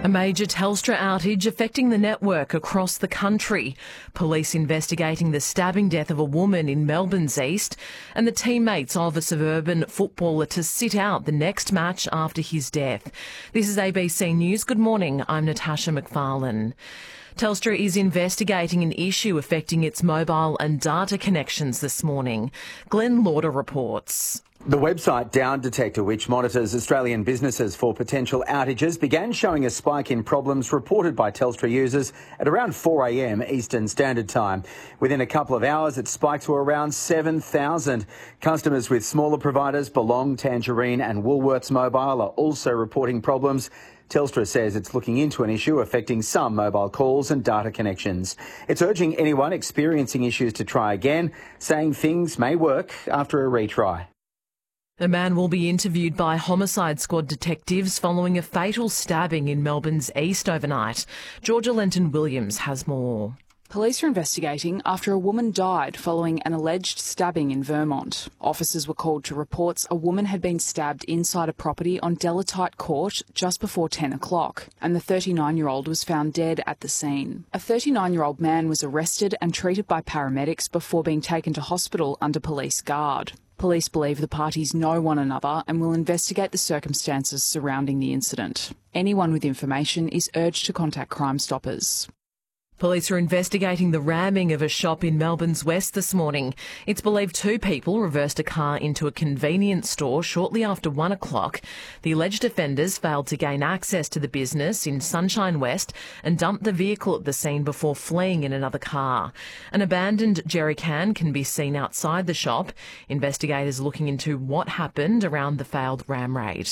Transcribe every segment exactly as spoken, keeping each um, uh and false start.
A major Telstra outage affecting the network across the country. Police investigating the stabbing death of a woman in Melbourne's east, and the teammates of a suburban footballer to sit out the next match after his death. This is A B C News. Good morning. I'm Natasha McFarlane. Telstra is investigating an issue affecting its mobile and data connections this morning. Glenn Lauder reports. The website Down Detector, which monitors Australian businesses for potential outages, began showing a spike in problems reported by Telstra users at around four a m Eastern Standard Time. Within a couple of hours, it spiked to around seven thousand. Customers with smaller providers, Belong, Tangerine and Woolworths Mobile, are also reporting problems. Telstra says it's looking into an issue affecting some mobile calls and data connections. It's urging anyone experiencing issues to try again, saying things may work after a retry. A man will be interviewed by Homicide Squad detectives following a fatal stabbing in Melbourne's east overnight. Georgia Lenton-Williams has more. Police are investigating after a woman died following an alleged stabbing in Vermont. Officers were called to reports a woman had been stabbed inside a property on Delatite Court just before ten o'clock, and the thirty-nine-year-old was found dead at the scene. A thirty-nine-year-old man was arrested and treated by paramedics before being taken to hospital under police guard. Police believe the parties know one another and will investigate the circumstances surrounding the incident. Anyone with information is urged to contact Crime Stoppers. Police are investigating the ramming of a shop in Melbourne's west this morning. It's believed two people reversed a car into a convenience store shortly after one o'clock. The alleged offenders failed to gain access to the business in Sunshine West and dumped the vehicle at the scene before fleeing in another car. An abandoned jerry can can be seen outside the shop. Investigators looking into what happened around the failed ram raid.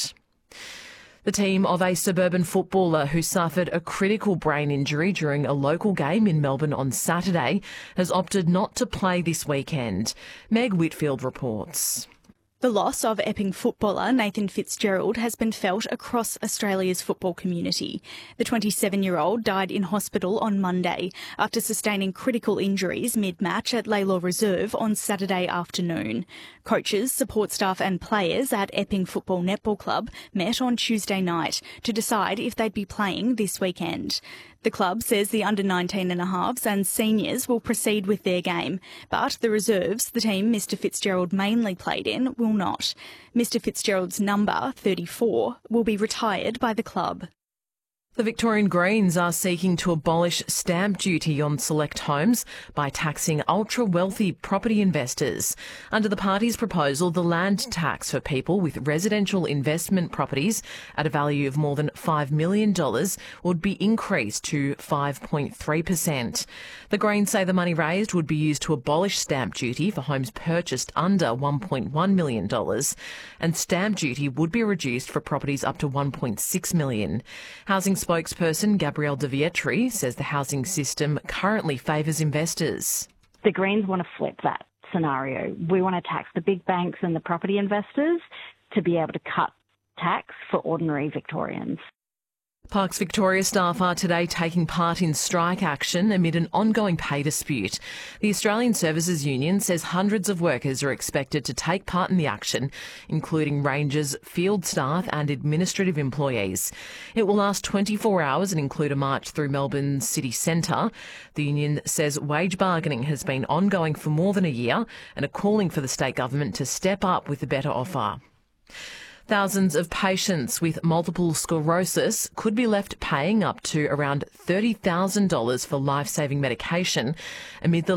The team of a suburban footballer who suffered a critical brain injury during a local game in Melbourne on Saturday has opted not to play this weekend. Meg Whitfield reports. The loss of Epping footballer Nathan Fitzgerald has been felt across Australia's football community. The twenty-seven-year-old died in hospital on Monday after sustaining critical injuries mid-match at Laylaw Reserve on Saturday afternoon. Coaches, support staff and players at Epping Football Netball Club met on Tuesday night to decide if they'd be playing this weekend. The club says the under nineteen and a halves and seniors will proceed with their game, but the reserves, the team Mister Fitzgerald mainly played in, will not. Mister Fitzgerald's number, thirty-four, will be retired by the club. The Victorian Greens are seeking to abolish stamp duty on select homes by taxing ultra-wealthy property investors. Under the party's proposal, the land tax for people with residential investment properties at a value of more than five million dollars would be increased to five point three percent. The Greens say the money raised would be used to abolish stamp duty for homes purchased under one point one million dollars, and stamp duty would be reduced for properties up to one point six million dollars. Housing spokesperson Gabrielle De Vietri says the housing system currently favours investors. The Greens want to flip that scenario. We want to tax the big banks and the property investors to be able to cut tax for ordinary Victorians. Parks Victoria staff are today taking part in strike action amid an ongoing pay dispute. The Australian Services Union says hundreds of workers are expected to take part in the action, including rangers, field staff and administrative employees. It will last twenty-four hours and include a march through Melbourne's city centre. The union says wage bargaining has been ongoing for more than a year and are calling for the state government to step up with a better offer. Thousands of patients with multiple sclerosis could be left paying up to around thirty thousand dollars for life-saving medication amid the